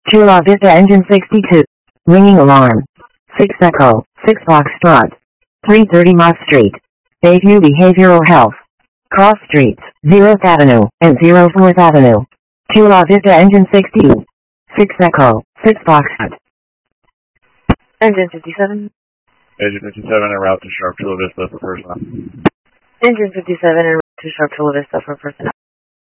Chula Vista engine 62. Ringing alarm. 6 Echo, 6 Foxtrot. 330 Moss Street. Bayview Behavioral Health. Cross Streets, 0th Avenue and 04th Avenue. Chula Vista engine 62. 6 Echo, 6 Foxtrot. Engine 57. Engine 57 en route to Sharp Chula Vista for personnel. Engine 57 en route to Sharp Chula Vista for personnel.